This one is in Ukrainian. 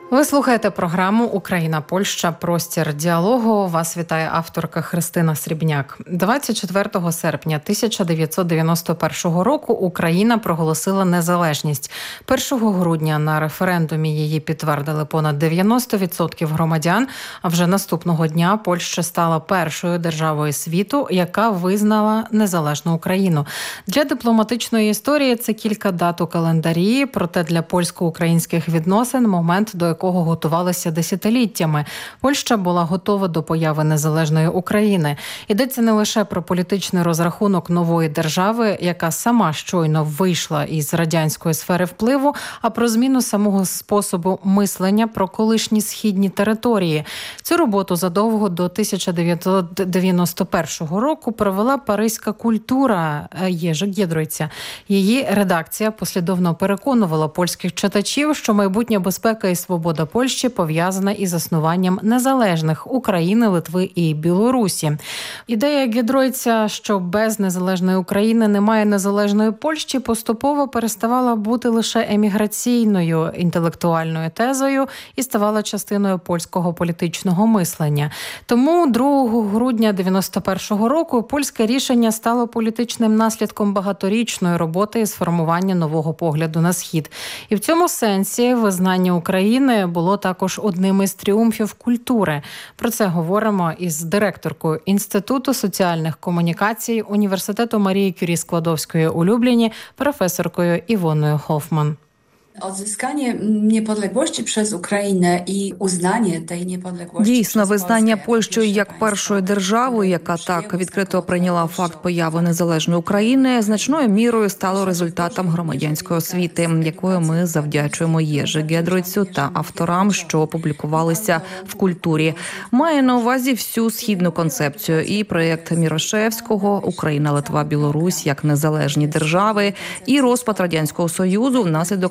Ви слухаєте програму «Україна-Польща. Простір діалогу». Вас вітає авторка Христина Срібняк. 24 серпня 1991 року Україна проголосила незалежність. 1 грудня на референдумі її підтвердили понад 90% громадян, а вже наступного дня Польща стала першою державою світу, яка визнала незалежну Україну. Для дипломатичної історії це кілька дат у календарі, проте для польсько-українських відносин момент, до якого готувалися десятиліттями. Польща була готова до появи незалежної України. Йдеться не лише про політичний розрахунок нової держави, яка сама щойно вийшла із радянської сфери впливу, а про зміну самого способу мислення про колишні східні території. Цю роботу задовго до 1991 року провела паризька культура Єжи Гєдройця. Її редакція послідовно переконувала польських читачів, що майбутня безпека і свобода Польщі пов'язана із заснуванням незалежних України, Литви і Білорусі. Ідея Гєдройця, що без незалежної України немає незалежної Польщі, поступово переставала бути лише еміграційною інтелектуальною тезою і ставала частиною польського політичного мислення. Тому 2 грудня 1991 року польське рішення стало політичним наслідком багаторічної роботи із формування нового погляду на Схід. І в цьому сенсі визнання України було також одним із тріумфів культури. Про це говоримо із директоркою Інституту соціальних комунікацій Університету Марії Кюрі Складовської у Любліні, професоркою Івоною Хофман. Odzyskanie niepodległości przez Ukrainę і uznanie tej niepodległości. Дійсно, визнання Польщею як першою державою, яка так відкрито прийняла факт появи незалежної України, значною мірою стало результатом громадянської освіти, якою ми завдячуємо Єжи Гєдройцю та авторам, що опублікувалися в культурі. Має на увазі всю східну концепцію і проєкт Мірошевського «Україна, Литва, Білорусь» як незалежні держави, і розпад Радянського Союзу внаслідок